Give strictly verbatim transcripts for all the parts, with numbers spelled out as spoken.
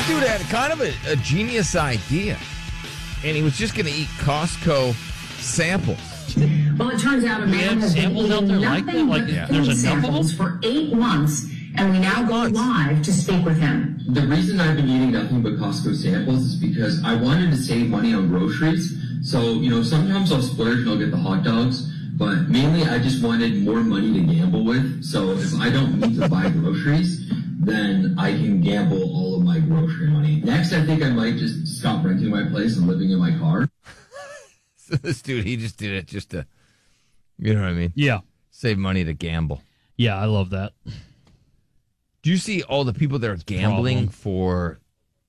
dude had kind of a, a genius idea, and he was just going to eat Costco samples. Well, it turns out a man has been eating nothing but food samples for eight months, and we now go live to speak with him. The reason I've been eating nothing but Costco samples is because I wanted to save money on groceries. So, you know, sometimes I'll splurge and I'll get the hot dogs, but mainly I just wanted more money to gamble with. So if I don't need to buy groceries, then I can gamble all of my grocery money. Next, I think I might just stop renting my place and living in my car. So this dude, he just did it just to, you know what I mean? Yeah. Save money to gamble. Yeah, I love that. Do you see all the people that are gambling Problem. for,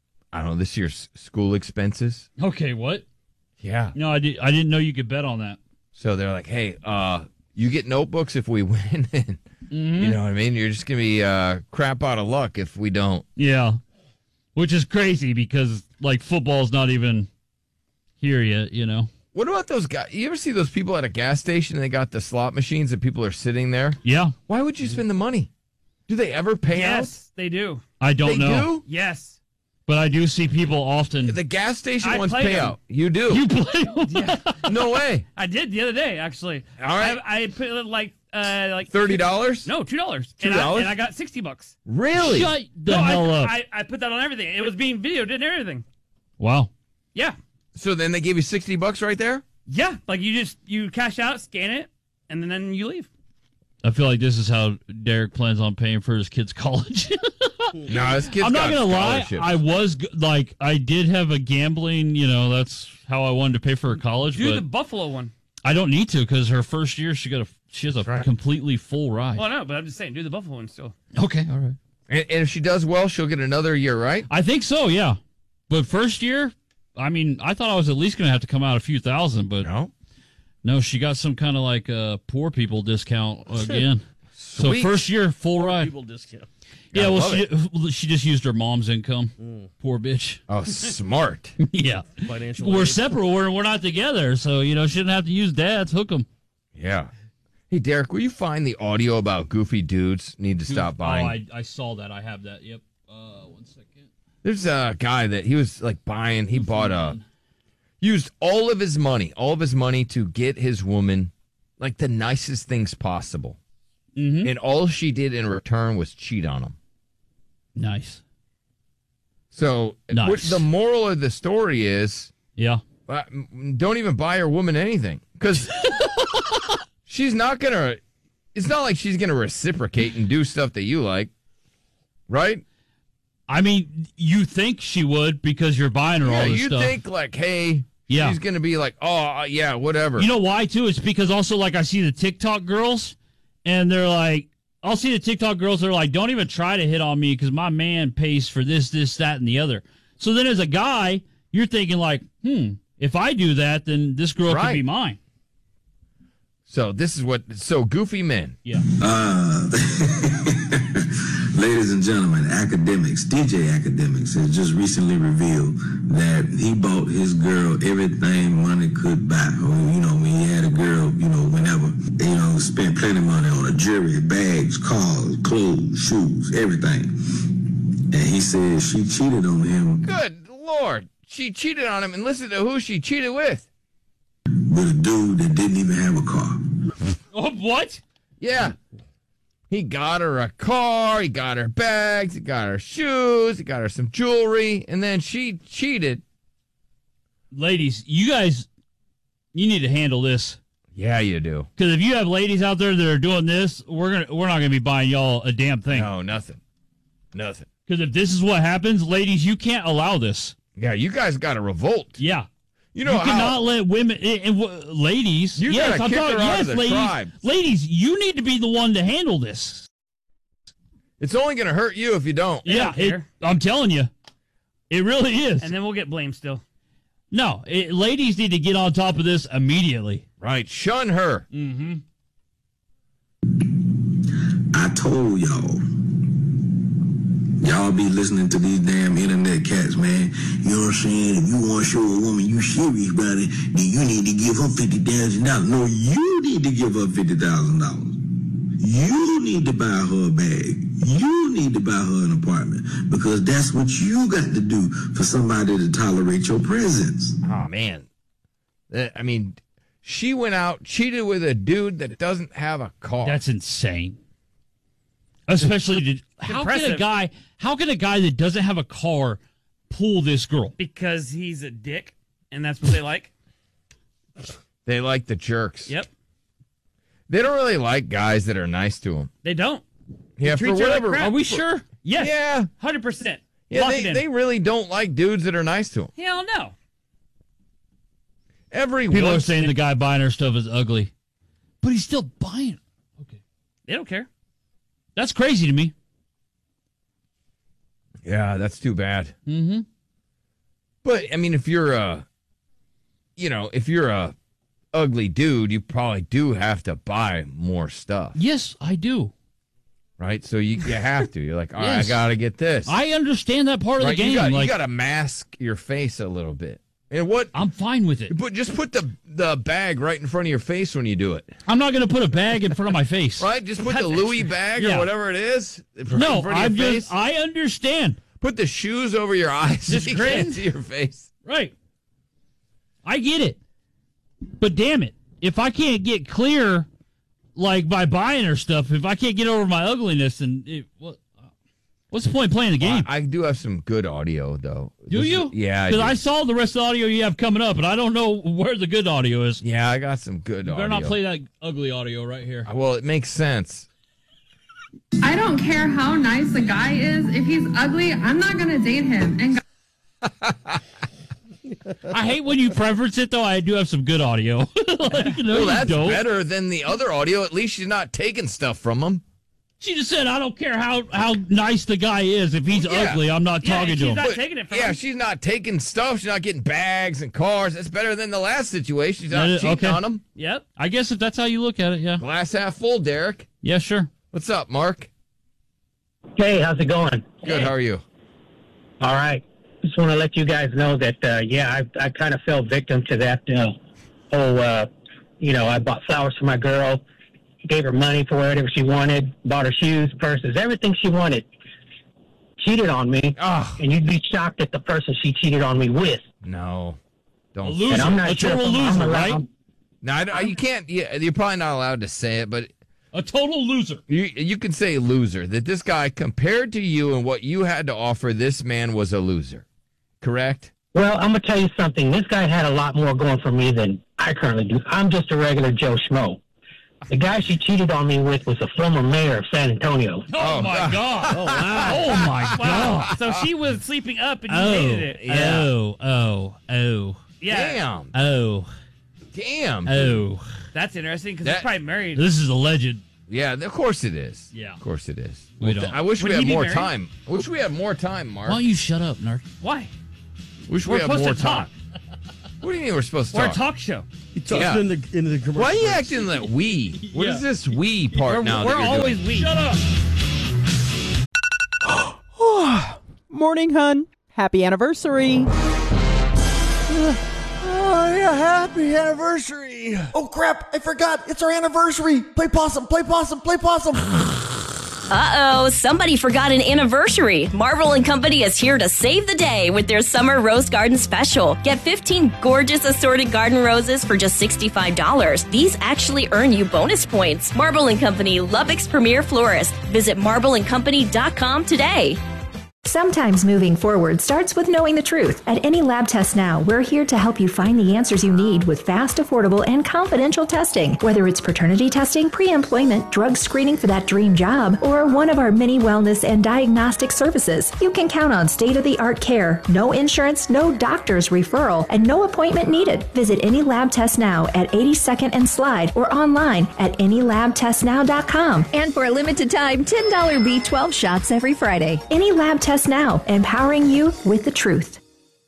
I don't know, this year's school expenses? Okay, what? Yeah. No, I, did, I didn't know you could bet on that. So they're like, hey, uh, you get notebooks if we win. And, Mm-hmm. you know what I mean? You're just going to be uh, crap out of luck if we don't. Yeah. Which is crazy because, like, football's not even here yet, you know? What about those guys? You ever see those people at a gas station and they got the slot machines and people are sitting there? Yeah. Why would you spend the money? Do they ever pay out? Yes, they do. I don't They know. do? Yes. But I do see people often. The gas station I wants play them. payout. You do. You play Yeah. No way. I did the other day, actually. All right. I, I put like uh like thirty dollars? No, two dollars. two And I, dollars? and I got sixty bucks. Really? Shut the no, hell I, up. I, I put that on everything. It was being videoed and everything. Wow. Yeah. So then they give you sixty bucks right there? Yeah. Like you just you cash out, scan it, and then, then you leave. I feel like this is how Derek plans on paying for his kids' college. No, this kid's I'm not got gonna lie. scholarships. I was g- like, I did have a gambling. You know, that's how I wanted to pay for her college. Do but the Buffalo one. I don't need to because her first year she got a she has a right. completely full ride. Well, no, but I'm just saying, do the Buffalo one still. Okay, all right. And, and if she does well, she'll get another year, right? I think so. Yeah, but first year, I mean, I thought I was at least going to have to come out a few thousand, but No. no, she got some kind of like uh, poor people discount again. So Sweet. first year full ride. People discount. Yeah, I well, love she, she just used her mom's income. Poor bitch. Oh, smart. Yeah. Financial We're aid. separate. We're, we're not together. So, you know, she didn't have to use dad's. Hook 'em. Yeah. Hey, Derek, will you find the audio about goofy dudes need to stop buying? Oh, I, I saw that. I have that. Yep. Uh, one second. There's a guy that he was like buying, he bought a, used all of his money, all of his money to get his woman like the nicest things possible. Mm-hmm. And all she did in return was cheat on him. Nice. So Nice. what the moral of the story is, Yeah. uh, don't even buy your woman anything because she's not going to, it's not like she's going to reciprocate and do stuff that you like, right? I mean, you think she would because you're buying her Yeah, all this you stuff. think like, hey, Yeah. she's going to be like, oh, uh, yeah, whatever. You know why, too? It's because also, like, I see the TikTok girls, and they're like, I'll see the TikTok girls, they're like, don't even try to hit on me because my man pays for this, this, that, and the other. So then as a guy, you're thinking like, hmm, if I do that, then this girl Right. could be mine. So this is what, so goofy men. Yeah. Uh, ladies and gentlemen, Academics, D J Academics has just recently revealed that he bought his girl everything money could buy. Or, you know, when he had a girl, you know, whenever, you know, spent plenty of money on her jewelry, bags, cars, clothes, shoes, everything. And he said she cheated on him Good Lord. She cheated on him, and listen to who she cheated with. with a dude that didn't even have a car. Oh, what? Yeah. He got her a car, he got her bags, he got her shoes, he got her some jewelry, and then she cheated. Ladies, you guys, you need to handle this. Yeah, you do. Because if you have ladies out there that are doing this, we're gonna we're not gonna be buying y'all a damn thing. No, nothing. Nothing. Because if this is what happens, ladies, you can't allow this. Yeah, you guys got to revolt. Yeah. You know you how cannot let women and, and w- ladies. You yes, gotta I'm kick talking. her out Yes, of the ladies. tribe. Ladies, you need to be the one to handle this. it's only going to hurt you if you don't. Yeah, don't it, care. I'm telling you, it really is. And then we'll get blamed still. no, it, ladies need to get on top of this immediately. Right. Shun her. Mm-hmm. I told y'all. Y'all be listening to these damn internet cats, man. You know what I'm saying? If you want to show a woman you serious about it, then you need to give her fifty thousand dollars. No, you need to give her fifty thousand dollars. You need to buy her a bag. You need to buy her an apartment because that's what you got to do for somebody to tolerate your presence. Oh, man. I mean, she went out, cheated with a dude that doesn't have a car. That's insane. Especially, to, how can a guy, how can a guy that doesn't have a car pull this girl? Because he's a dick, and that's what they like. They like the jerks. Yep. They don't really like guys that are nice to them. They don't. Yeah, they for whatever. Like are we sure? Yes. Yeah. one hundred percent. Yeah, Lock they, they really don't like dudes that are nice to them. Hell no. Every People once are saying the guy buying her stuff is ugly, but he's still buying it. Okay. They don't care. That's crazy to me. Yeah, that's too bad. Mm-hmm. But, I mean, if you're a, you know, if you're a ugly dude, you probably do have to buy more stuff. Yes, I do. Right? So you, you have to. You're like, all right, Yes. I got to get this. I understand that part of right? the game. You got, like, you got to mask your face a little bit. And what? I'm fine with it. But just put the the bag right in front of your face when you do it. I'm not going to put a bag in front of my face. Right? Just put the Louis bag Yeah. or whatever it is right No, in front of I'm your just, face. I understand. Put the shoes over your eyes so Just you grin. can't see your face. Right. I get it. But damn it, if I can't get clear, like by buying her stuff, if I can't get over my ugliness, and it, what, what's the point of playing the game? I, I do have some good audio, though. do This you? is- yeah. I Because do. I, saw the rest of the audio you have coming up, and I don't know where the good audio is. Yeah, I got some good You better audio. not play that ugly audio right here. Well, it makes sense. I don't care how nice a guy is. If he's ugly, I'm not going to date him. And I hate when you preference it, though. I do have some good audio. like, no, Well, you that's don't. better than the other audio. At least she's not taking stuff from him. She just said, I don't care how, how nice the guy is. If he's Yeah. ugly, I'm not Yeah, talking and to she's him. not But, taking it from yeah, him. she's not taking stuff. She's not getting bags and cars. That's better than the last situation. She's not That is- cheating okay. on him. Yep. I guess if that's how you look at it, yeah. Glass half full, Derek. Yeah, sure. What's up, Mark? Hey, how's it going? Good. How are you? All right. Just want to let you guys know that, uh, yeah, I, I kind of fell victim to that uh, whole, uh, you know, I bought flowers for my girl, gave her money for whatever she wanted, bought her shoes, purses, everything she wanted. Cheated on me, Oh, and you'd be shocked at the person she cheated on me with. no. Don't. A loser. And I'm not a sure total if I'm- I'm loser, allowed- right? No, I don't- you can't. Yeah, you're probably not allowed to say it, but A total loser. you you can say loser. That this guy, compared to you and what you had to offer, this man was a loser. Correct? Well, I'm going to tell you something. This guy had a lot more going for me than I currently do. I'm just a regular Joe Schmo. The guy she cheated on me with was a former mayor of San Antonio. Oh, Oh, my God. God. Oh, wow. Oh, my Wow. God. So she was sleeping up and you Oh, hated it. oh, oh, oh, Yeah. Damn. oh, Damn. oh. That's interesting because That- he's probably married. This is a legend. Yeah, of course it is. Yeah. Of course it is. We Well, don't. th- I wish Would we he had be more married? time. I wish we had more time, Mark. Why don't you shut up, Nark? Why? wish We're we had supposed more to talk. time. What do you mean we're supposed to We're a talk? talk show. He talks Yeah. into, into the commercial. Why are you breaks. acting like we? What is Yeah. this we part We're, now? we're that you're always doing? weak. Shut up. Morning, hun. Happy anniversary. Oh, yeah, happy anniversary. Oh, crap. I forgot. It's our anniversary. Play possum, play possum, play possum. Uh-oh, somebody forgot an anniversary. Marvel and Company is here to save the day with their summer rose garden special. Get fifteen gorgeous assorted garden roses for just sixty-five dollars. These actually earn you bonus points. Marvel and Company, Lubbock's premier florist. Visit marble and company dot com today. Sometimes moving forward starts with knowing the truth. At Any Lab Test Now, we're here to help you find the answers you need with fast, affordable, and confidential testing. Whether it's paternity testing, pre-employment, drug screening for that dream job, or one of our many wellness and diagnostic services, you can count on state-of-the-art care, no insurance, no doctor's referral, and no appointment needed. Visit Any Lab Test Now at eighty-second and Slide or online at any lab test now dot com. And for a limited time, ten dollars B twelve shots every Friday. Any Lab Test Now, empowering you with the truth.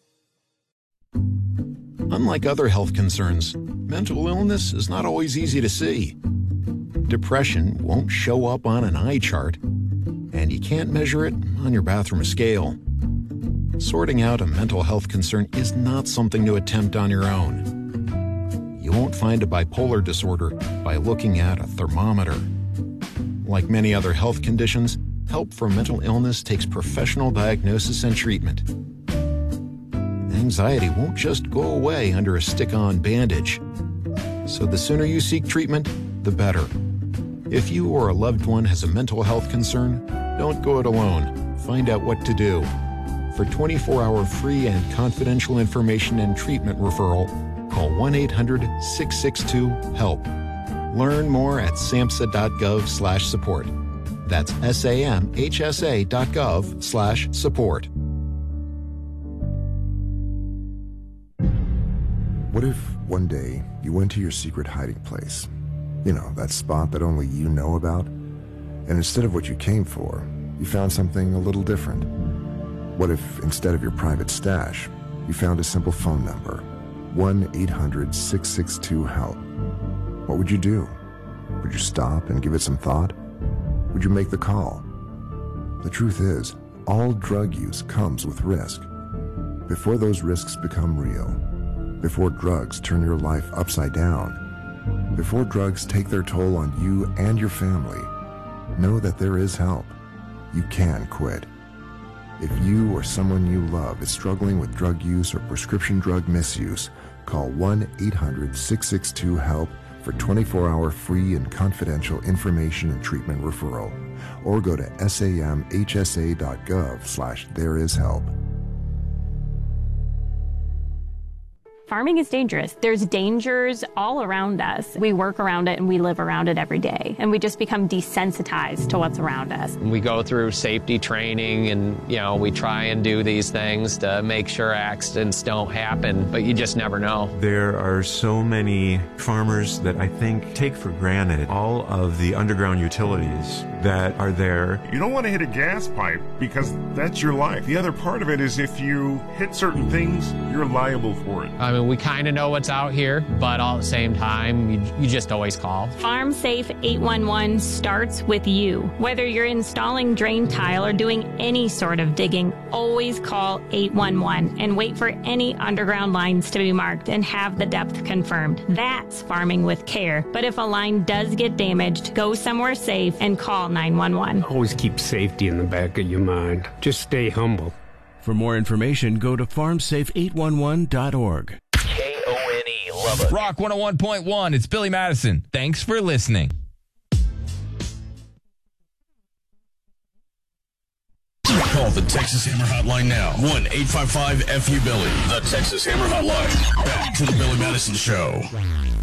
Unlike other health concerns, mental illness is not always easy to see. Depression won't show up on an eye chart, and you can't measure it on your bathroom scale. Sorting out a mental health concern is not something to attempt on your own. You won't find a bipolar disorder by looking at a thermometer. Like many other health conditions, HELP for mental illness takes professional diagnosis and treatment. Anxiety won't just go away under a stick-on bandage. So the sooner you seek treatment, the better. If you or a loved one has a mental health concern, don't go it alone. Find out what to do. For twenty-four hour free and confidential information and treatment referral, call one eight hundred six six two HELP. Learn more at samhsa.gov slash support. That's S-A-M-H-S-A dot gov slash support. What if one day you went to your secret hiding place? You know, that spot that only you know about? And instead of what you came for, you found something a little different. What if instead of your private stash, you found a simple phone number, one eight hundred six six two HELP? What would you do? Would you stop and give it some thought? Would you make the call? The truth is, all drug use comes with risk. Before those risks become real, before drugs turn your life upside down, before drugs take their toll on you and your family, know that there is help. You can quit. If you or someone you love is struggling with drug use or prescription drug misuse, call one eight hundred six six two HELP for twenty-four hour free and confidential information and treatment referral, or go to samhsa.gov slash there is help. Farming is dangerous. There's dangers all around us. We work around it and we live around it every day. And we just become desensitized to what's around us. We go through safety training and, you know, we try and do these things to make sure accidents don't happen, but you just never know. There are so many farmers that I think take for granted all of the underground utilities that are there. You don't want to hit a gas pipe because that's your life. The other part of it is if you hit certain things, you're liable for it. I mean, we kind of know what's out here, but all at the same time, you, you just always call. Farm Safe eight one one starts with you. Whether you're installing drain tile or doing any sort of digging, always call eight one one and wait for any underground lines to be marked and have the depth confirmed. That's farming with care. But if a line does get damaged, go somewhere safe and call nine one one. Always keep safety in the back of your mind. Just stay humble. For more information, go to farm safe eight one one dot org. K O N E, love it. Rock one oh one point one, it's Billy Madison. Thanks for listening. Call the Texas Hammer Hotline now. one eight five five F U Billy. The Texas Hammer Hotline. Back to the Billy Madison Show.